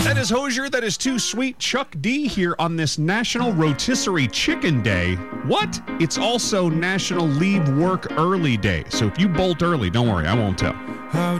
That is Hozier. That is Too Sweet. Chuck D here on this National Rotisserie Chicken Day. What? It's also National Leave Work Early Day. So if you bolt early, don't worry, I won't tell.